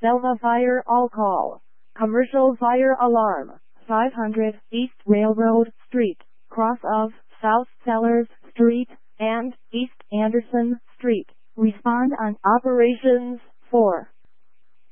Selma Fire All Call. Commercial fire alarm. 500 East Railroad Street, cross of South Sellers Street and East Anderson Street. Respond on operations 4.